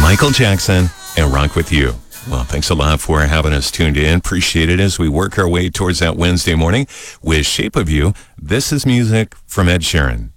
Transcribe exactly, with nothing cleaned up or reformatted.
Michael Jackson and Rock With You. Well, thanks a lot for having us tuned in. Appreciate it as we work our way towards that Wednesday morning with Shape of You. This is music from Ed Sheeran.